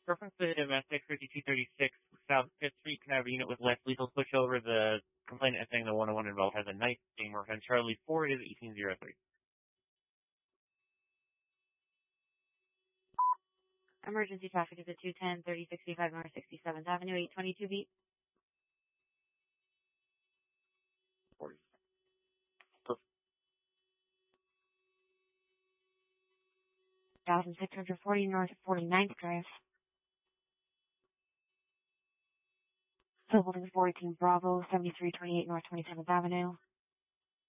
Reference to domestic 5236 South 5th Street. Can I have a unit with less lethal switchover? The complainant is saying the 101 involved has a knife being marked on Charlie 4. It is 1803. Emergency traffic is at 210, 3065 North 67th Avenue, 822 beat. 1640 North 49th Drive. Building 14 Bravo, 7328 North 27th Avenue.